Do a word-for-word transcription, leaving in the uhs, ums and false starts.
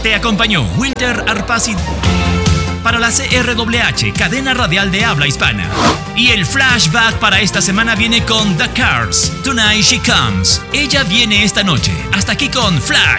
Te acompañó Wilder Arpasi para la C R W H, cadena radial de habla hispana. Y el flashback para esta semana viene con The Cars, Tonight She Comes. Ella viene esta noche. Hasta aquí con Flash.